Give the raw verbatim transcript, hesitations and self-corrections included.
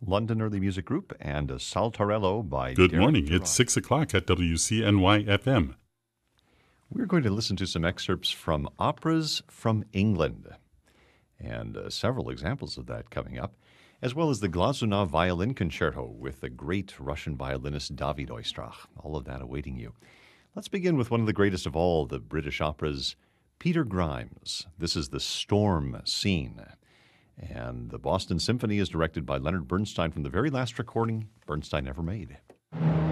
London Early Music Group, and Saltarello by Good Derek morning. Gerard. It's six o'clock at W C N Y F M. We're going to listen to some excerpts from operas from England, and uh, several examples of that coming up, as well as the Glazunov Violin Concerto with the great Russian violinist David Oistrakh. All of that awaiting you. Let's begin with one of the greatest of all the British operas, Peter Grimes. This is the Storm Scene. And the Boston Symphony is directed by Leonard Bernstein from the very last recording Bernstein ever made.